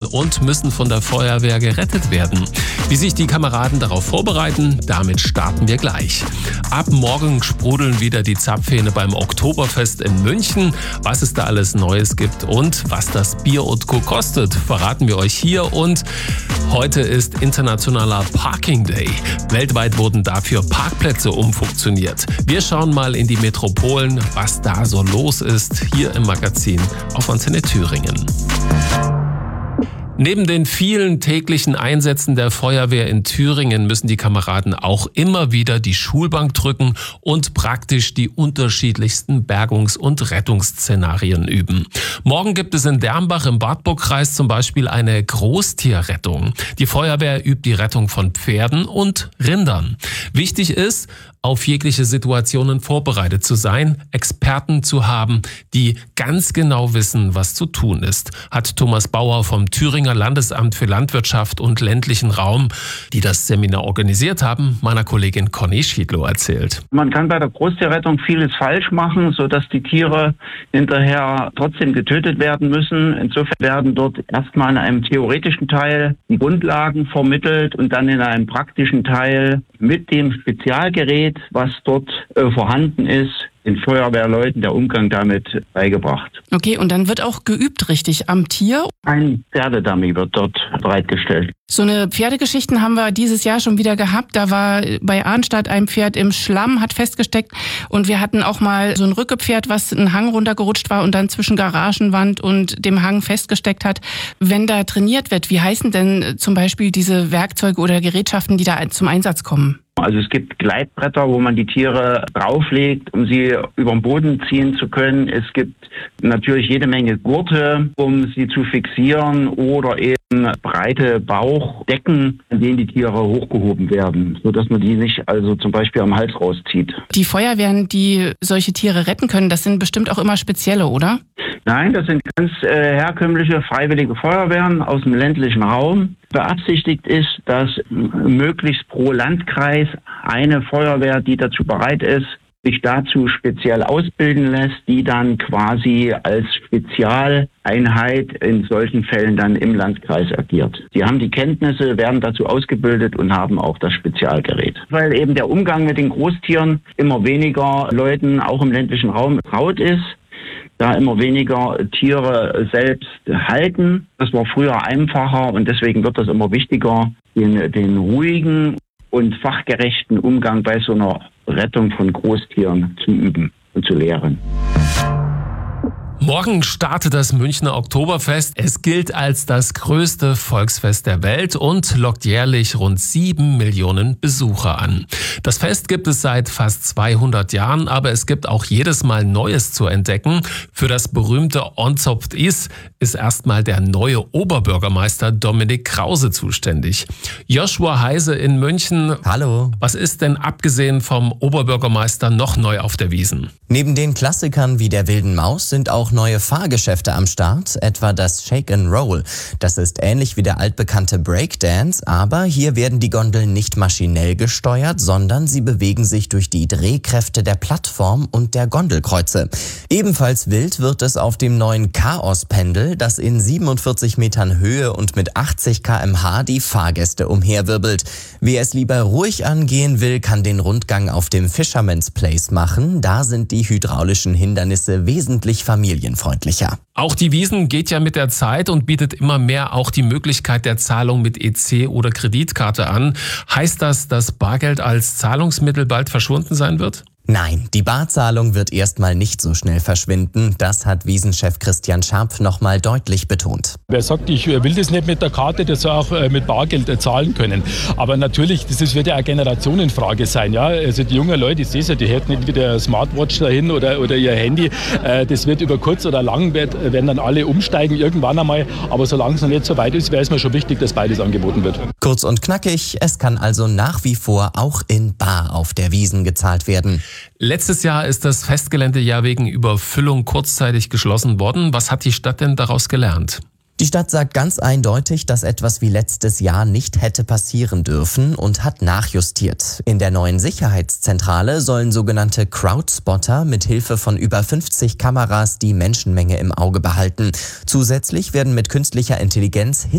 und müssen von der Feuerwehr gerettet werden. Wie sich die Kameraden darauf vorbereiten, damit starten wir gleich. Ab morgen sprudeln wieder die Zapfhähne beim Oktoberfest in München. Was es da alles Neues gibt und was das Bier und Co. kostet, verraten wir euch hier. Und heute ist internationaler Parking Day. Weltweit wurden dafür Parkplätze umfunktioniert. Wir schauen mal in die Metropolen, was da so los ist, hier im Magazin auf Antenne Thüringen. Neben den vielen täglichen Einsätzen der Feuerwehr in Thüringen müssen die Kameraden auch immer wieder die Schulbank drücken und praktisch die unterschiedlichsten Bergungs- und Rettungsszenarien üben. Morgen gibt es in Dernbach im Wartburgkreis zum Beispiel eine Großtierrettung. Die Feuerwehr übt die Rettung von Pferden und Rindern. Wichtig ist, auf jegliche Situationen vorbereitet zu sein, Experten zu haben, die ganz genau wissen, was zu tun ist, hat Thomas Bauer vom Thüringer Landesamt für Landwirtschaft und ländlichen Raum, die das Seminar organisiert haben, meiner Kollegin Conny Schiedlow erzählt. Man kann bei der Großtierrettung vieles falsch machen, sodass die Tiere hinterher trotzdem getötet werden müssen. Insofern werden dort erstmal in einem theoretischen Teil die Grundlagen vermittelt und dann in einem praktischen Teil mit dem Spezialgerät, was dort vorhanden ist, den Feuerwehrleuten der Umgang damit beigebracht. Okay, und dann wird auch geübt, richtig, am Tier? Ein Pferdedummy wird dort bereitgestellt. So eine Pferdegeschichten haben wir dieses Jahr schon wieder gehabt. Da war bei Arnstadt ein Pferd im Schlamm, hat festgesteckt. Und wir hatten auch mal so ein Rückepferd, was einen Hang runtergerutscht war und dann zwischen Garagenwand und dem Hang festgesteckt hat. Wenn da trainiert wird, wie heißen denn zum Beispiel diese Werkzeuge oder Gerätschaften, die da zum Einsatz kommen? Also es gibt Gleitbretter, wo man die Tiere drauflegt, um sie über den Boden ziehen zu können. Es gibt natürlich jede Menge Gurte, um sie zu fixieren, oder eben breite Bauchdecken, an denen die Tiere hochgehoben werden, sodass man die nicht also zum Beispiel am Hals rauszieht. Die Feuerwehren, die solche Tiere retten können, das sind bestimmt auch immer spezielle, oder? Nein, das sind ganz herkömmliche freiwillige Feuerwehren aus dem ländlichen Raum. Beabsichtigt ist, dass möglichst pro Landkreis eine Feuerwehr, die dazu bereit ist, sich dazu speziell ausbilden lässt, die dann quasi als Spezialeinheit in solchen Fällen dann im Landkreis agiert. Sie haben die Kenntnisse, werden dazu ausgebildet und haben auch das Spezialgerät. Weil eben der Umgang mit den Großtieren immer weniger Leuten auch im ländlichen Raum traut ist, da immer weniger Tiere selbst halten. Das war früher einfacher und deswegen wird das immer wichtiger, den ruhigen und fachgerechten Umgang bei so einer Rettung von Großtieren zu üben und zu lehren. Morgen startet das Münchner Oktoberfest. Es gilt als das größte Volksfest der Welt und lockt jährlich rund 7 Millionen Besucher an. Das Fest gibt es seit fast 200 Jahren, aber es gibt auch jedes Mal Neues zu entdecken. Für das berühmte Onzopft ist erstmal der neue Oberbürgermeister Dominik Krause zuständig. Joshua Heise in München. Hallo. Was ist denn abgesehen vom Oberbürgermeister noch neu auf der Wiesn? Neben den Klassikern wie der Wilden Maus sind auch neue Fahrgeschäfte am Start, etwa das Shake and Roll. Das ist ähnlich wie der altbekannte Breakdance, aber hier werden die Gondeln nicht maschinell gesteuert, sondern sie bewegen sich durch die Drehkräfte der Plattform und der Gondelkreuze. Ebenfalls wild wird es auf dem neuen Chaos-Pendel, das in 47 Metern Höhe und mit 80 km/h die Fahrgäste umherwirbelt. Wer es lieber ruhig angehen will, kann den Rundgang auf dem Fisherman's Place machen. Da sind die hydraulischen Hindernisse wesentlich familienfreundlicher. Auch die Wiesn geht ja mit der Zeit und bietet immer mehr auch die Möglichkeit der Zahlung mit EC oder Kreditkarte an. Heißt das, dass Bargeld als Zahlungsmittel bald verschwunden sein wird? Nein, die Barzahlung wird erstmal nicht so schnell verschwinden. Das hat Wiesenchef Christian Scharpf nochmal deutlich betont. Wer sagt, ich will das nicht mit der Karte, das soll auch mit Bargeld zahlen können. Aber natürlich, das wird ja eine Generationenfrage sein. Ja? Also die jungen Leute, ich sehe es ja, die hätten nicht wieder eine Smartwatch dahin oder ihr Handy. Das wird über kurz oder lang, werden dann alle umsteigen irgendwann einmal. Aber solange es noch nicht so weit ist, wäre es mir schon wichtig, dass beides angeboten wird. Kurz und knackig, es kann also nach wie vor auch in bar auf der Wiesn gezahlt werden. Letztes Jahr ist das Festgelände ja wegen Überfüllung kurzzeitig geschlossen worden. Was hat die Stadt denn daraus gelernt? Die Stadt sagt ganz eindeutig, dass etwas wie letztes Jahr nicht hätte passieren dürfen und hat nachjustiert. In der neuen Sicherheitszentrale sollen sogenannte Crowdspotter mit Hilfe von über 50 Kameras die Menschenmenge im Auge behalten. Zusätzlich werden mit künstlicher Intelligenz